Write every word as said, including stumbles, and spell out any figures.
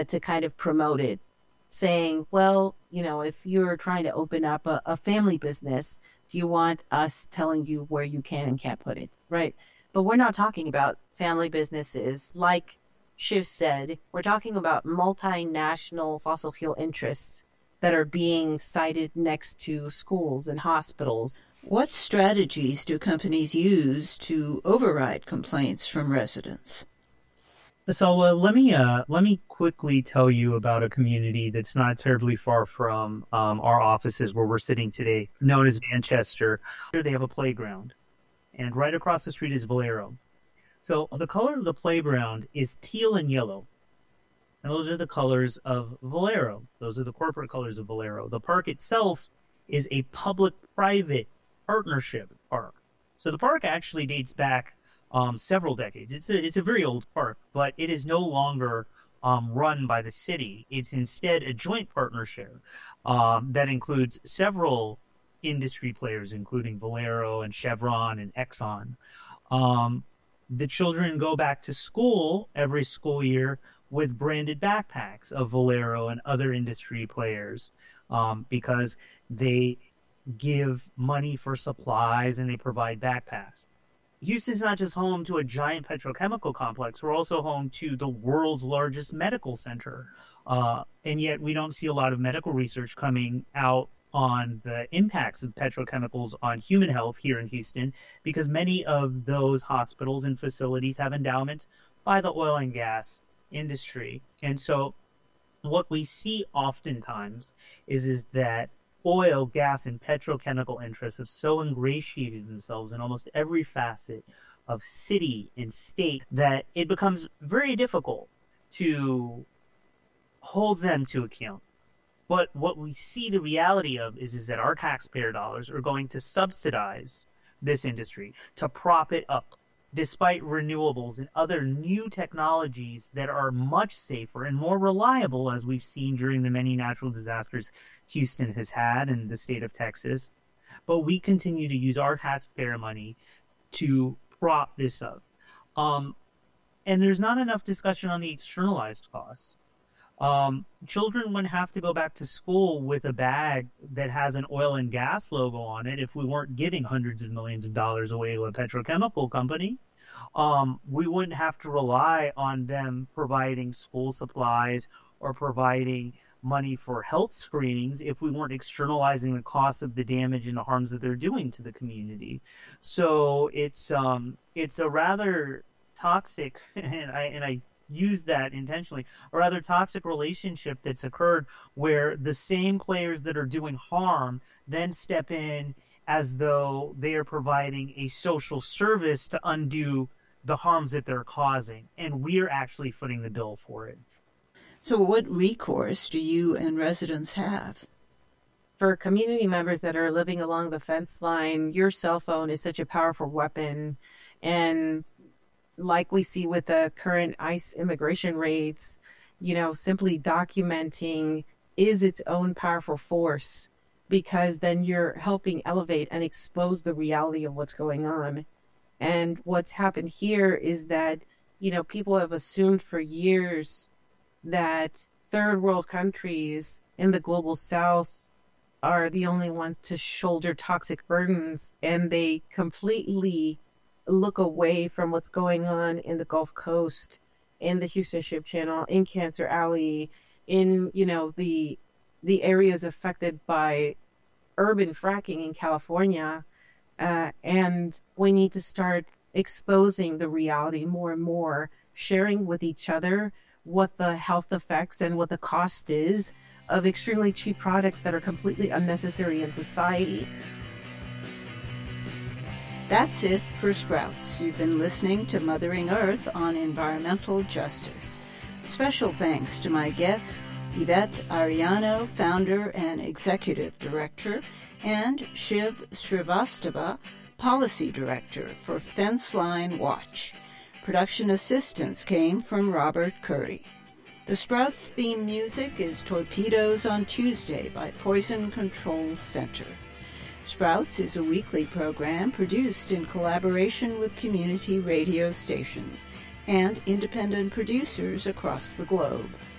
uh, to kind of promote it, saying, well, you know, if you're trying to open up a, a family business, do you want us telling you where you can and can't put it, right? But we're not talking about family businesses. Like Shiv said, we're talking about multinational fossil fuel interests that are being sited next to schools and hospitals. What strategies do companies use to override complaints from residents? So uh, let me uh, let me quickly tell you about a community that's not terribly far from um, our offices where we're sitting today, known as Manchester. Here they have a playground, and right across the street is Valero. So the color of the playground is teal and yellow. And those are the colors of Valero. Those are the corporate colors of Valero. The park itself is a public-private partnership park. So the park actually dates back um, several decades. It's a, it's a very old park, but it is no longer um, run by the city. It's instead a joint partnership um, that includes several industry players, including Valero and Chevron and Exxon. Um, the children go back to school every school year with branded backpacks of Valero and other industry players um, because they give money for supplies and they provide backpacks. Houston's not just home to a giant petrochemical complex. We're also home to the world's largest medical center. Uh, and yet we don't see a lot of medical research coming out on the impacts of petrochemicals on human health here in Houston because many of those hospitals and facilities have endowments by the oil and gas industry. And so what we see oftentimes is, is that oil, gas, and petrochemical interests have so ingratiated themselves in almost every facet of city and state that it becomes very difficult to hold them to account. But what we see the reality of is, is that our taxpayer dollars are going to subsidize this industry to prop it up, despite renewables and other new technologies that are much safer and more reliable, as we've seen during the many natural disasters Houston has had and the state of Texas. But we continue to use our taxpayer money to prop this up. Um, and there's not enough discussion on the externalized costs. Um, children wouldn't have to go back to school with a bag that has an oil and gas logo on it if we weren't giving hundreds of millions of dollars away to a petrochemical company. Um, we wouldn't have to rely on them providing school supplies or providing money for health screenings if we weren't externalizing the costs of the damage and the harms that they're doing to the community. So it's um, it's a rather toxic, and I and I use that intentionally, a rather toxic relationship that's occurred where the same players that are doing harm then step in as though they are providing a social service to undo the harms that they're causing. And we're actually footing the bill for it. So what recourse do you and residents have? For community members that are living along the fence line, your cell phone is such a powerful weapon. And like we see with the current ICE immigration raids, you know, simply documenting is its own powerful force, because then you're helping elevate and expose the reality of what's going on. And what's happened here is that, you know, people have assumed for years that third world countries in the global south are the only ones to shoulder toxic burdens, and they completely look away from what's going on in the Gulf Coast, in the Houston Ship Channel, in Cancer Alley, in, you know, the the areas affected by urban fracking in California. Uh, and we need to start exposing the reality more and more, sharing with each other what the health effects and what the cost is of extremely cheap products that are completely unnecessary in society. That's it for Sprouts. You've been listening to Mothering Earth on environmental justice. Special thanks to my guests, Yvette Ariano, founder and executive director, and Shiv Srivastava, policy director for Fence Line Watch. Production assistance came from Robert Curry. The Sprouts theme music is Torpedoes on Tuesday by Poison Control Center. Sprouts is a weekly program produced in collaboration with community radio stations and independent producers across the globe.